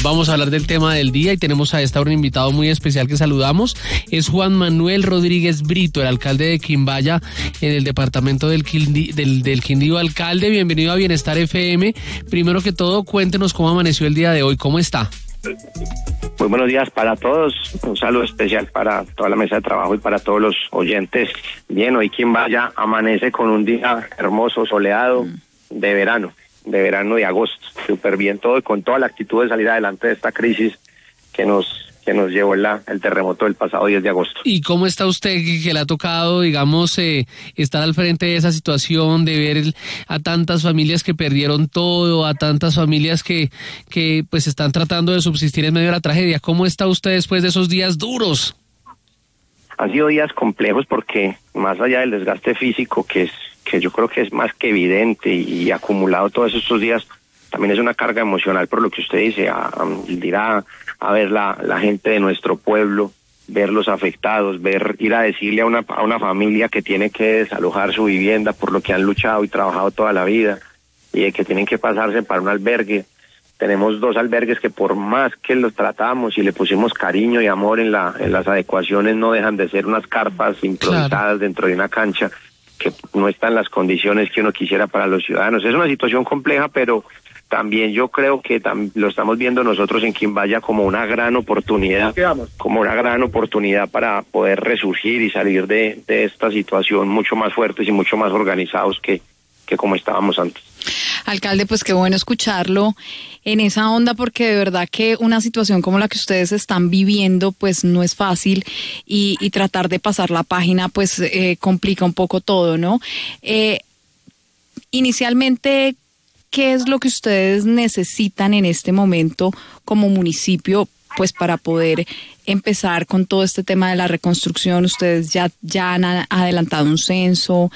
vamos a hablar del tema del día y tenemos a esta hora un invitado muy especial que saludamos. Es Juan Manuel Rodríguez Brito, el alcalde de Quimbaya en el departamento del Quindío. Alcalde, bienvenido a Bienestar FM. Primero que todo, cuéntenos cómo amaneció el día de hoy, ¿cómo está? Muy buenos días para todos, un saludo especial para toda la mesa de trabajo y para todos los oyentes. Bien, hoy Quimbaya amanece con un día hermoso, soleado, de verano de agosto, súper bien todo y con toda la actitud de salir adelante de esta crisis que nos llevó el terremoto del pasado 10 de agosto. ¿Y cómo está usted que le ha tocado, digamos, estar al frente de esa situación, de ver a tantas familias que perdieron todo, a tantas familias que pues están tratando de subsistir en medio de la tragedia? ¿Cómo está usted después de esos días duros? Han sido días complejos porque más allá del desgaste físico que yo creo que es más que evidente y acumulado todos estos días, también es una carga emocional por lo que usted dice, ir a ver la gente de nuestro pueblo, ver los afectados, ir a decirle a una familia que tiene que desalojar su vivienda por lo que han luchado y trabajado toda la vida y de que tienen que pasarse para un albergue. Tenemos 2 albergues que por más que los tratamos y le pusimos cariño y amor en las adecuaciones, no dejan de ser unas carpas improvisadas dentro de una cancha que no están las condiciones que uno quisiera para los ciudadanos. Es una situación compleja, pero también yo creo que lo estamos viendo nosotros en Quimbaya como una gran oportunidad, para poder resurgir y salir de esta situación mucho más fuertes y mucho más organizados que como estábamos antes. Alcalde, pues qué bueno escucharlo en esa onda, porque de verdad que una situación como la que ustedes están viviendo pues no es fácil y tratar de pasar la página pues complica un poco todo, ¿no? Inicialmente, ¿qué es lo que ustedes necesitan en este momento como municipio pues para poder empezar con todo este tema de la reconstrucción? Ustedes ya han adelantado un censo,